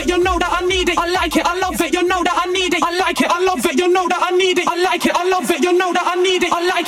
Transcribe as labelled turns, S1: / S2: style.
S1: it, you know that I need it. I like it, I love it, you know that I need it. I like it, I love it, you know that I need it. I like it, I love it, you know that I need it. I like